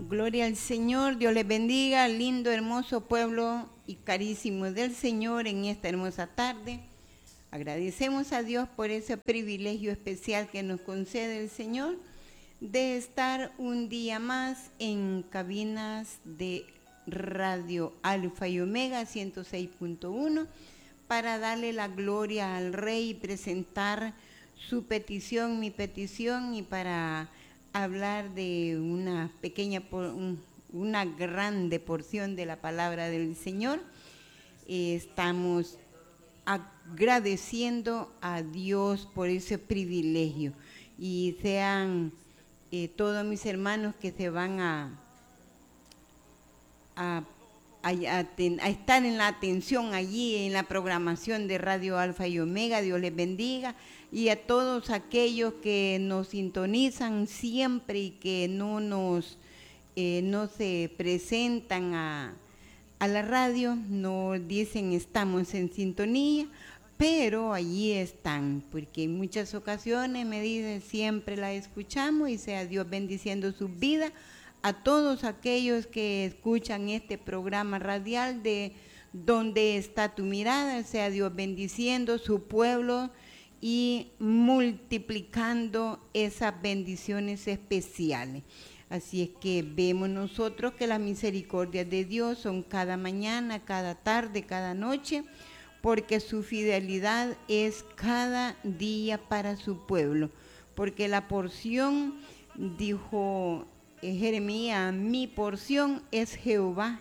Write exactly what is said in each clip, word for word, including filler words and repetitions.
Gloria al Señor, Dios les bendiga, lindo, hermoso pueblo y carísimo del Señor en esta hermosa tarde. Agradecemos a Dios por ese privilegio especial que nos concede el Señor de estar un día más en cabinas de Radio Alfa y Omega ciento seis punto uno para darle la gloria al Rey y presentar su petición, mi petición, y para hablar de una pequeña, una grande porción de la palabra del Señor. Estamos agradeciendo a Dios por ese privilegio y sean eh, todos mis hermanos que se van a, a, a, a, ten, a estar en la atención allí en la programación de Radio Alfa y Omega. Dios les bendiga, y a todos aquellos que nos sintonizan siempre y que no nos eh, no se presentan a, a la radio, no dicen estamos en sintonía, pero allí están, porque en muchas ocasiones me dicen siempre la escuchamos, y sea Dios bendiciendo su vida a todos aquellos que escuchan este programa radial de Donde está tu mirada. Sea Dios bendiciendo su pueblo y multiplicando esas bendiciones especiales. Así es que vemos nosotros que las misericordias de Dios son cada mañana, cada tarde, cada noche, porque su fidelidad es cada día para su pueblo. Porque la porción, dijo Jeremías, mi porción es Jehová,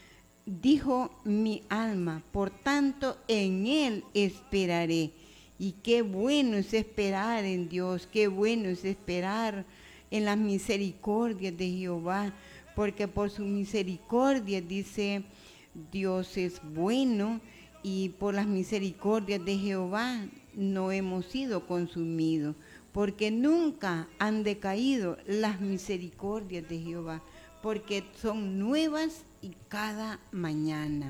dijo mi alma, por tanto en él esperaré. Y qué bueno es esperar en Dios, qué bueno es esperar en las misericordias de Jehová, porque por su misericordia, dice, Dios es bueno, y por las misericordias de Jehová no hemos sido consumidos, porque nunca han decaído las misericordias de Jehová, porque son nuevas y cada mañana.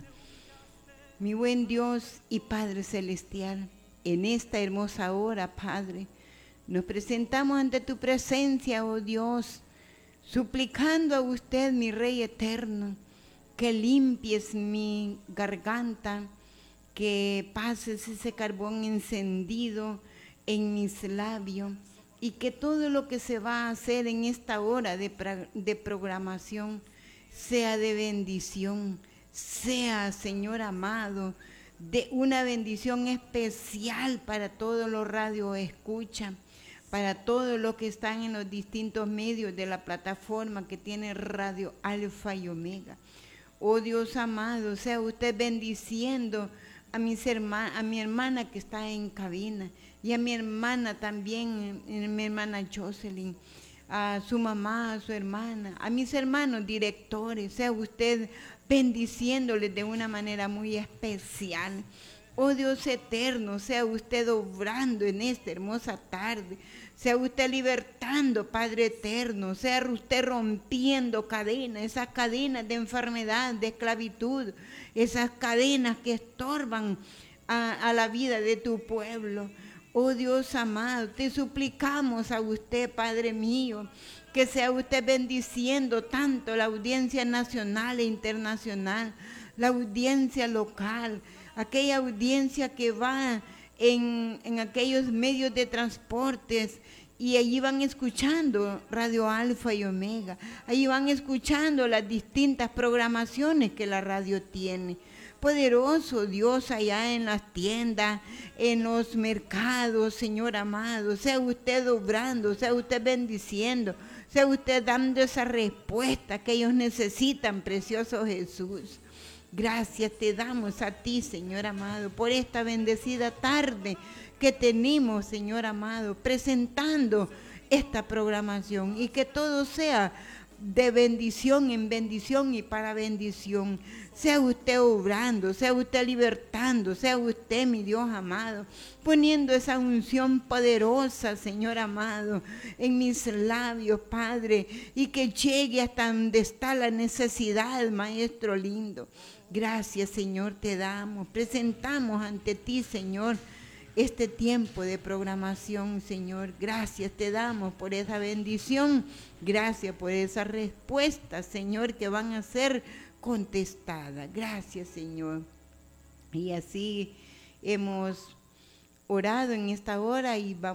Mi buen Dios y Padre Celestial, en esta hermosa hora, Padre, nos presentamos ante tu presencia, oh Dios, suplicando a usted, mi Rey eterno, que limpies mi garganta, que pases ese carbón encendido en mis labios, y que todo lo que se va a hacer en esta hora de, de programación sea de bendición, sea, Señor amado, de una bendición especial para todos los radio escuchan, para todos los que están en los distintos medios de la plataforma que tiene Radio Alfa y Omega. Oh Dios amado, sea usted bendiciendo a, mis hermanas, a mi hermana que está en cabina, y a mi hermana también, mi hermana Jocelyn, a su mamá, a su hermana, a mis hermanos directores, sea usted bendiciéndoles de una manera muy especial. Oh Dios eterno, sea usted obrando en esta hermosa tarde, sea usted libertando, Padre eterno, sea usted rompiendo cadenas, esas cadenas de enfermedad, de esclavitud, esas cadenas que estorban a, a la vida de tu pueblo. Oh Dios amado, te suplicamos a usted, Padre mío, que sea usted bendiciendo tanto la audiencia nacional e internacional, la audiencia local, aquella audiencia que va en, en aquellos medios de transportes, y allí van escuchando Radio Alfa y Omega, allí van escuchando las distintas programaciones que la radio tiene. Poderoso Dios, allá en las tiendas, en los mercados, Señor amado, sea usted obrando, sea usted bendiciendo, sea usted dando esa respuesta que ellos necesitan, precioso Jesús. Gracias te damos a ti, Señor amado, por esta bendecida tarde que tenemos, Señor amado, presentando esta programación, y que todo sea de bendición en bendición y para bendición. Sea usted obrando, sea usted libertando, sea usted, mi Dios amado, poniendo esa unción poderosa, Señor amado, en mis labios, Padre, y que llegue hasta donde está la necesidad, Maestro lindo. Gracias, Señor, te damos. Presentamos ante ti, Señor, este tiempo de programación, Señor. Gracias te damos por esa bendición, gracias por esas respuestas, Señor, que van a ser contestadas. Gracias, Señor. Y así hemos orado en esta hora y vamos